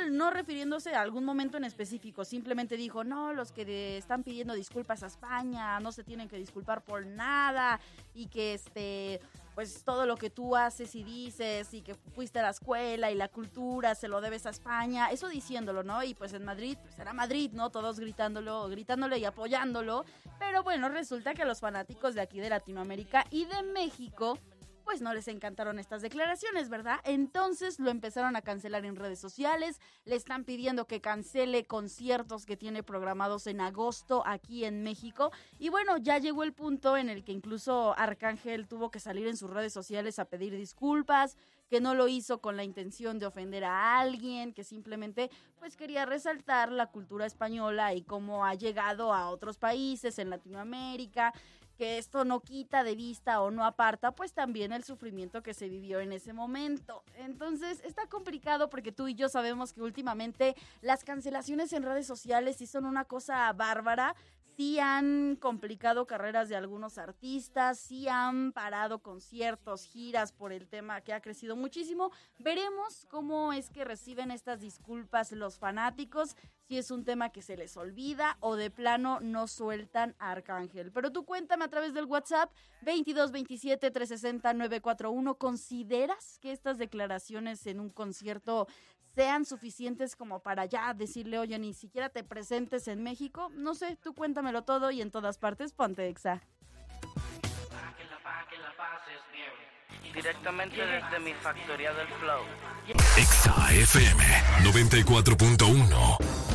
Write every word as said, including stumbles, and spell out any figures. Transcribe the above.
no refiriéndose a algún momento en específico, simplemente dijo, no, los que de, están pidiendo disculpas a España no se tienen que disculpar por nada y que este, pues todo lo que tú haces y dices y que fuiste a la escuela y la cultura se lo debes a España, eso diciéndolo, ¿no? Y pues en Madrid, pues era Madrid, ¿no? Todos gritándolo, gritándole y apoyándolo, pero bueno, resulta que a los fanáticos de aquí de Latinoamérica y de México pues no les encantaron estas declaraciones, ¿verdad? Entonces lo empezaron a cancelar en redes sociales, le están pidiendo que cancele conciertos que tiene programados en agosto aquí en México, y bueno, ya llegó el punto en el que incluso Arcángel tuvo que salir en sus redes sociales a pedir disculpas, que no lo hizo con la intención de ofender a alguien, que simplemente pues quería resaltar la cultura española y cómo ha llegado a otros países en Latinoamérica, que esto no quita de vista o no aparta pues también el sufrimiento que se vivió en ese momento. Entonces está complicado porque tú y yo sabemos que últimamente las cancelaciones en redes sociales sí son una cosa bárbara, sí han complicado carreras de algunos artistas, sí han parado conciertos, giras por el tema que ha crecido muchísimo. Veremos cómo es que reciben estas disculpas los fanáticos, si es un tema que se les olvida o de plano no sueltan a Arcángel. Pero tú cuéntame a través del WhatsApp veintidós veintisiete trescientos sesenta nueve cuatro uno, ¿consideras que estas declaraciones en un concierto sean suficientes como para ya decirle, oye, ni siquiera te presentes en México? No sé, tú cuéntamelo todo y en todas partes ponte Exa. Directamente desde mi factoría del flow. Exa F M noventa y cuatro punto uno.